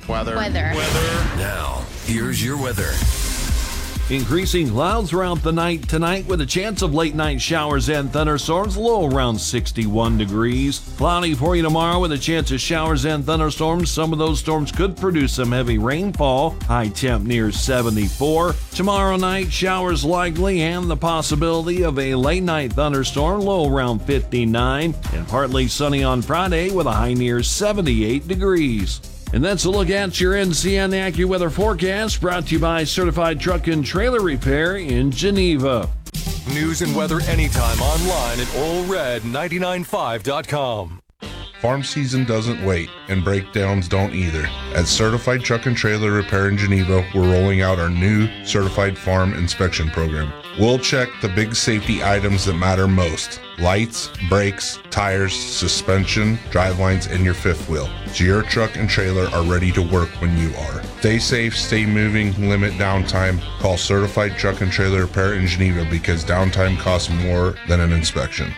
Weather. Now, here's your weather. Increasing clouds throughout the night tonight with a chance of late night showers and thunderstorms, low around 61 degrees. Cloudy for you tomorrow with a chance of showers and thunderstorms. Some of those storms could produce some heavy rainfall. High temp near 74. Tomorrow night, showers likely and the possibility of a late night thunderstorm, low around 59. And partly sunny on Friday with a high near 78 degrees. And that's a look at your NCN AccuWeather forecast, brought to you by Certified Truck and Trailer Repair in Geneva. News and weather anytime online at allred995.com. Farm season doesn't wait, and breakdowns don't either. At Certified Truck and Trailer Repair in Geneva, we're rolling out our new Certified Farm Inspection Program. We'll check the big safety items that matter most: lights, brakes, tires, suspension, drivelines, and your fifth wheel, so your truck and trailer are ready to work when you are. Stay safe, stay moving, limit downtime. Call Certified Truck and Trailer Repair in Geneva, because downtime costs more than an inspection.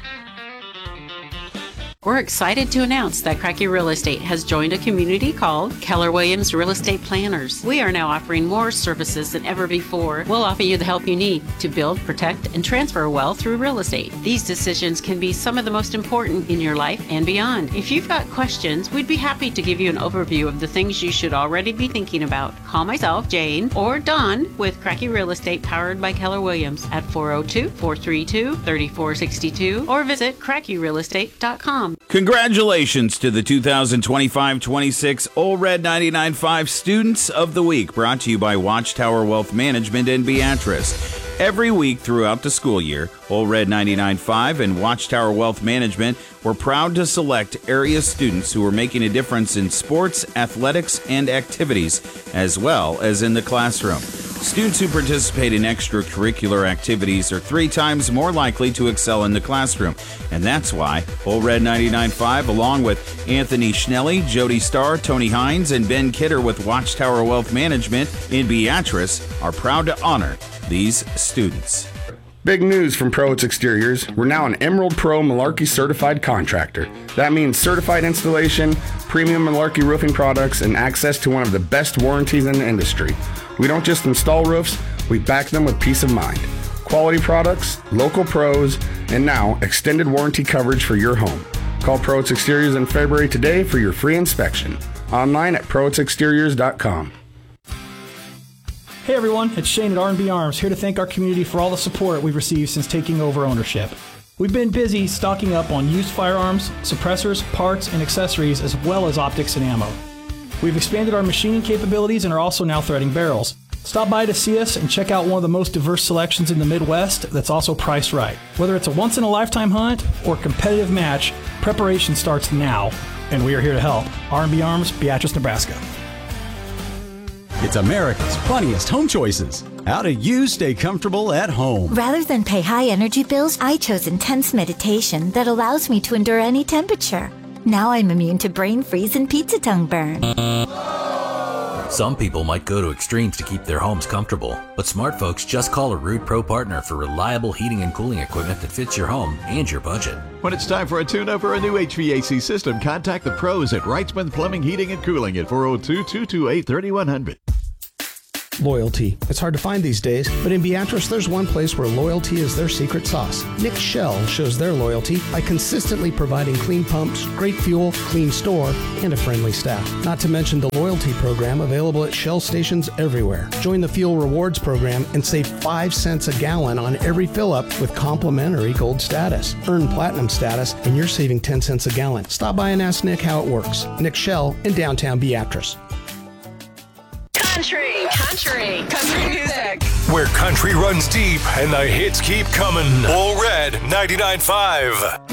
We're excited to announce that Cracky Real Estate has joined a community called Keller Williams Real Estate Planners. We are now offering more services than ever before. We'll offer you the help you need to build, protect, and transfer wealth through real estate. These decisions can be some of the most important in your life and beyond. If you've got questions, we'd be happy to give you an overview of the things you should already be thinking about. Call myself, Jane, or Don with Cracky Real Estate, powered by Keller Williams, at 402-432-3462 or visit crackyrealestate.com. Congratulations to the 2025-26 Ole Red 99.5 Students of the Week, brought to you by Watchtower Wealth Management in Beatrice. Every week throughout the school year, Ole Red 99.5 and Watchtower Wealth Management were proud to select area students who are making a difference in sports, athletics, and activities, as well as in the classroom. Students who participate in extracurricular activities are 3 times more likely to excel in the classroom. And that's why Ole Red 99.5, along with Anthony Schnelly, Jody Starr, Tony Hines, and Ben Kidder with Watchtower Wealth Management in Beatrice, are proud to honor these students. Big news from Proitz Exteriors. We're now an Emerald Pro Malarkey certified contractor. That means certified installation, premium Malarkey roofing products, and access to one of the best warranties in the industry. We don't just install roofs, we back them with peace of mind. Quality products, local pros, and now extended warranty coverage for your home. Call Proitz Exteriors in February today for your free inspection. Online at proitzexteriors.com. Hey everyone, it's Shane at R&B Arms, here to thank our community for all the support we've received since taking over ownership. We've been busy stocking up on used firearms, suppressors, parts, and accessories, as well as optics and ammo. We've expanded our machining capabilities and are also now threading barrels. Stop by to see us and check out one of the most diverse selections in the Midwest that's also priced right. Whether it's a once-in-a-lifetime hunt or competitive match, preparation starts now, and we are here to help. R&B Arms, Beatrice, Nebraska. It's America's funniest home choices. How do you stay comfortable at home? Rather than pay high energy bills, I chose intense meditation that allows me to endure any temperature. Now I'm immune to brain freeze and pizza tongue burn. Some people might go to extremes to keep their homes comfortable, but smart folks just call a Ruud Pro Partner for reliable heating and cooling equipment that fits your home and your budget. When it's time for a tune-up or a new HVAC system, contact the pros at Wrightsman Plumbing, Heating, and Cooling at 402-228-3100. Loyalty. It's hard to find these days, but in Beatrice, there's one place where loyalty is their secret sauce. Nick Shell shows their loyalty by consistently providing clean pumps, great fuel, clean store, and a friendly staff. Not to mention the loyalty program available at Shell stations everywhere. Join the Fuel Rewards program and save 5 cents a gallon on every fill-up with complimentary gold status. Earn platinum status, and you're saving 10 cents a gallon. Stop by and ask Nick how it works. Nick Shell in downtown Beatrice. Country music. Where country runs deep and the hits keep coming. Ole Red 99.5.